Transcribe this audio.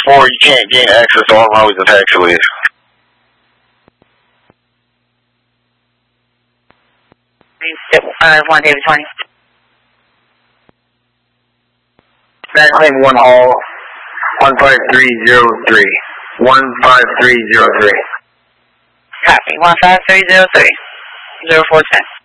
4, you can't gain access to all runways and taxiways. One David 20. Claim 1 hall, 15303. 15303. Copy, 15303. 0410.